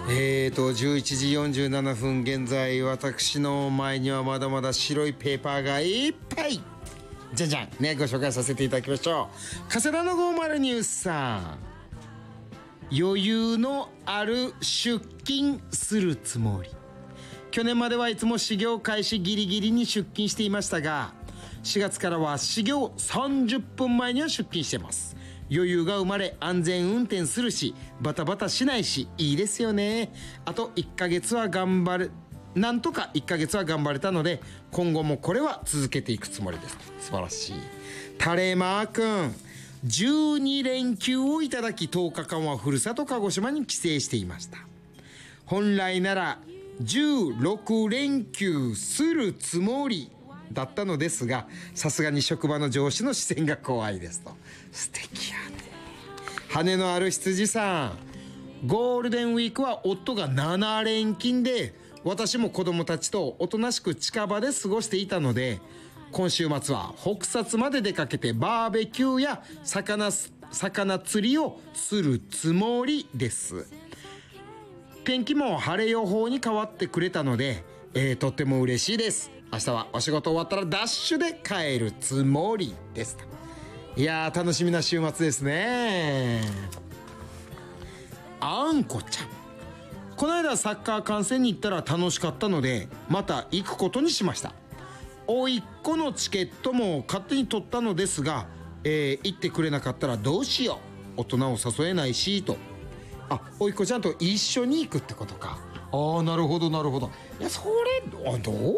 11時47分現在、私の前にはまだまだ白いペーパーがいっぱい。じゃんじゃんね、ご紹介させていただきましょう。加世田の50ニュースさん、余裕のある出勤するつもり。去年まではいつも始業開始ギリギリに出勤していましたが、4月からは始業30分前には出勤してます。余裕が生まれ、安全運転するし、バタバタしないし、いいですよね。あと1ヶ月は頑張る、なんとか1ヶ月は頑張れたので、今後もこれは続けていくつもりです。素晴らしい。タレマー君、12連休をいただき、10日間はふるさと鹿児島に帰省していました。本来なら16連休するつもりだったのですが、さすがに職場の上司の視線が怖いですと。素敵やね。羽のある羊さん、ゴールデンウィークは夫が7連勤で、私も子供たちとおとなしく近場で過ごしていたので、今週末は北薩まで出かけてバーベキューや魚釣りをするつもりです。天気も晴れ予報に変わってくれたので、とっても嬉しいです。明日はお仕事終わったらダッシュで帰るつもりです。いやー、楽しみな週末ですね。あんこちゃん、この間サッカー観戦に行ったら楽しかったので、また行くことにしました。甥っ子のチケットも勝手に取ったのですが、行ってくれなかったらどうしよう、大人を誘えないしと。甥っ子ちゃんと一緒に行くってことか。なるほどなるほど。いや、それどう